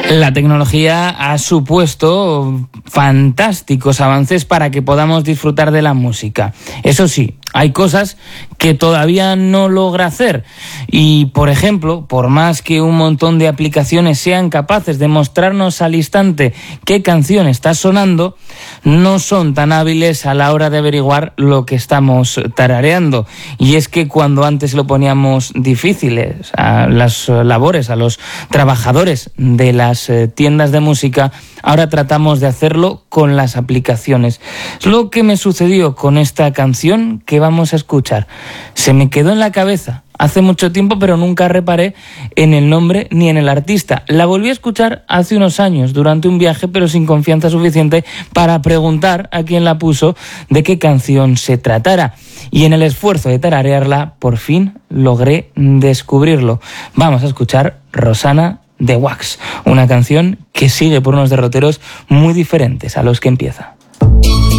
La tecnología ha supuesto fantásticos avances para que podamos disfrutar de la música. Eso sí, hay cosas que todavía no logra hacer y, por ejemplo, por más que un montón de aplicaciones sean capaces de mostrarnos al instante qué canción está sonando, no son tan hábiles a la hora de averiguar lo que estamos tarareando. Y es que cuando antes lo poníamos difíciles a las labores, a los trabajadores de las tiendas de música, ahora tratamos de hacerlo con las aplicaciones. Es lo que me sucedió con esta canción que vamos a escuchar. Se me quedó en la cabeza hace mucho tiempo, pero nunca reparé en el nombre ni en el artista. La volví a escuchar hace unos años durante un viaje, pero sin confianza suficiente para preguntar a quien la puso de qué canción se tratara. Y en el esfuerzo de tararearla, por fin logré descubrirlo. Vamos a escuchar Rosana de Wax, una canción que sigue por unos derroteros muy diferentes a los que empieza.